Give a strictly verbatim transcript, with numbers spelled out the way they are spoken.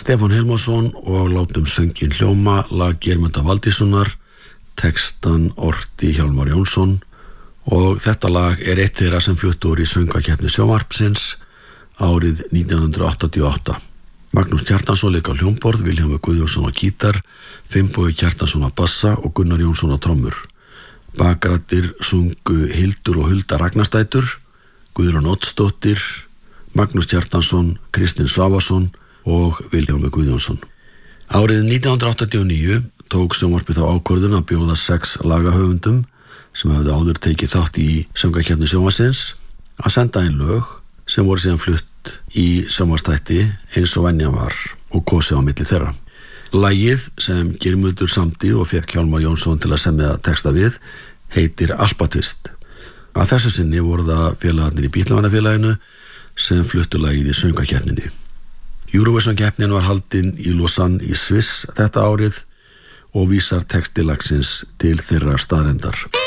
Stefán Hilmarsson og látum söngin hljóma lag Geirmundar Valdíssonar, textan orti Hjálmar Jónsson og þetta lag er eitt þeirra sem fluttu úr í söngvakeppni sjónvarpsins árið nítján hundruð áttatíu og átta. Magnús Kjartansson lék á hljómborð, Vilhjálmur Guðjónsson á gítar, Finnbogi Kjartansson á bassa og Gunnar Jónsson á trommur. Bakraddir sungu Hildur og Hulda Ragnarstætur, Guðrún Oddsdóttir, Magnús Kjartansson, Kristinn Svavarsson og Vilhjálmur Guðjónsson. Árið nítján hundruð áttatíu og níu tók sjónvarpið þá ákvörðun að bjóða sex lagahöfundum sem hefðu áður tekið þátt í söngvakeppni sjónvarpsins að senda inn lög sem voru síðan flutt í sjónvarpsþætti eins og venjan var og kosið á milli þeirra. Lagið sem Geirmundur samdi og fékk Hjálmar Jónsson til að semja texta við heitir Alpatvist. Að þessu sinni voru það félagarnir í Bítlamannafélaginu sem fluttu lagið í söngvakeppninni. Eurovision-keppnin var haldin í Lausanne í Sviss þetta árið og vísar texti lagsins til þeirra staðreyndar.